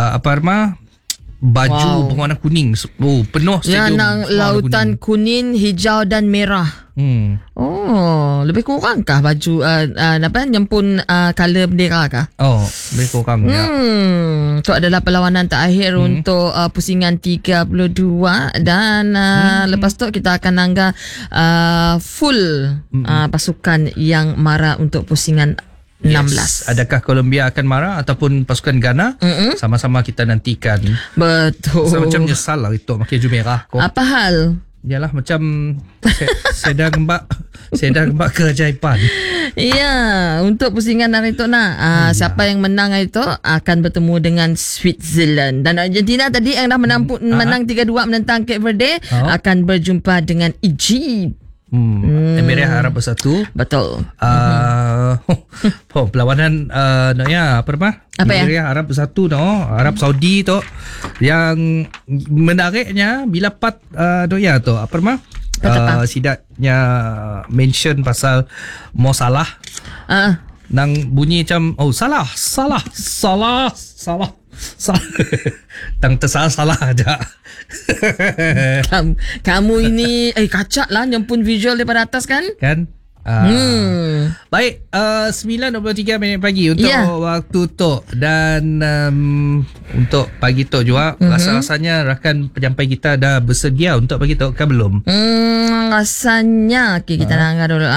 baju berwarna kuning. Penuh stadium. Yang lautan kuning, hijau dan merah. Oh, lebih kurang kah baju nyempun color bendera kah? Oh, lebih kurang ya. Itu adalah perlawanan terakhir untuk pusingan 32 dan lepas tu kita akan nangga full pasukan yang mara untuk pusingan 16. Yes. Adakah Colombia akan marah ataupun pasukan Ghana? Sama-sama kita nantikan. Betul. So, macam nyesal lah itu pakai baju merah. Apa hal? Yalah macam sedar gembak keajaiban. Ya, untuk pusingan hari itu siapa yang menang hari itu akan bertemu dengan Switzerland, dan Argentina tadi yang dah menang 3-2 menentang Cape Verde akan berjumpa dengan Egypt. Emirat Arab Bersatu. Betul. Perlawanan Emirat Arab Bersatu Arab Saudi tu yang menariknya bila sidaknya mention pasal Mo Salah. Nang bunyi macam salah. Tang tersalah aja. Kamu ini kacak lah nyempun visual daripada atas kan? Baik, 9.23 pagi untuk waktu tu. Dan untuk pagi tu juga rasa-rasanya rakan penyampai kita dah bersedia untuk pagi tu kan belum? Rasanya kita nak dulu.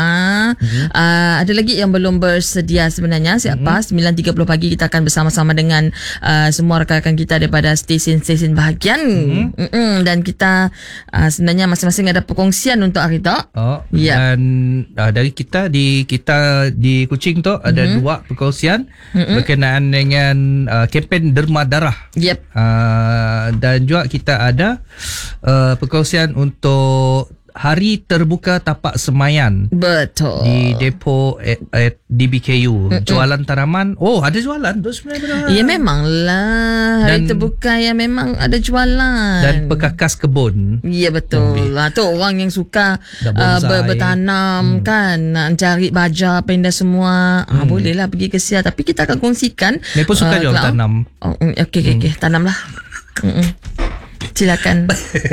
Ada lagi yang belum bersedia sebenarnya. Siapa? 9.30 pagi kita akan bersama-sama dengan semua rakan-rakan kita daripada stesen-stesen bahagian. Dan kita sebenarnya masing-masing ada perkongsian untuk hari tu. Dan dari kita di Kuching tu ada dua perkongsian berkenaan dengan kempen derma darah. Dan juga kita ada perkongsian untuk Hari Terbuka Tapak Semayan. Betul. Di depo at DBKU. Jualan tanaman. Oh, ada jualan tu sebenarnya. Ya memanglah. Hari Terbuka yang memang ada jualan. Dan pekakas kebun. Ya betul. Tu orang yang suka bertanam kan, nak cari baja penda semua. Bolehlah pergi ke Sia, tapi kita akan kongsikan. Mereka pun suka jual tanam. Okey, tanamlah. Silakan.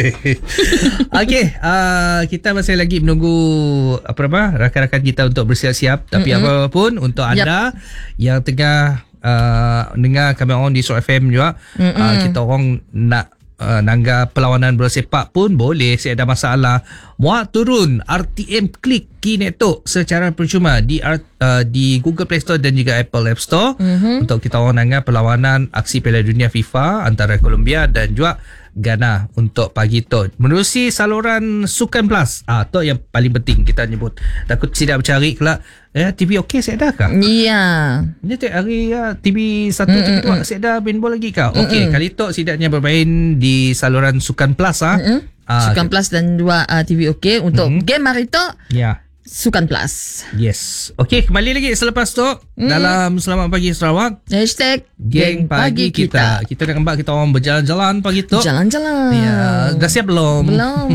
Okey, kita masih lagi menunggu rakan-rakan kita untuk bersiap-siap. Tapi apapun untuk anda yang tengah dengar kami orang di Show FM juga, kita orang nak nangga perlawanan bola sepak pun boleh, saya ada masalah. Muat turun RTM Klik Kineto secara percuma di Google Play Store dan juga Apple App Store untuk kita orang nangga perlawanan aksi Piala Dunia FIFA antara Colombia dan juga Ghana untuk pagi tu. Menerusi saluran Sukan Plus. Tu yang paling penting kita nyebut. Takut tidak bercari kelak. TV okey saya dah kah? Ya. Ini tiap hari TV 1, TV 2 saya dah main bola lagi kah? Okey, kali tu sidaknya bermain di saluran Sukan Plus. Sukan Plus dan dua TV okey untuk game hari tu. Ya. Sukan Plus. Yes. Okey, kembali lagi selepas tu dalam Selamat Pagi Sarawak. #Geng Pagi Kita. Kita nak kembali kita orang berjalan-jalan pagi tu. Jalan-jalan. Ya, dah siap belum? Belum.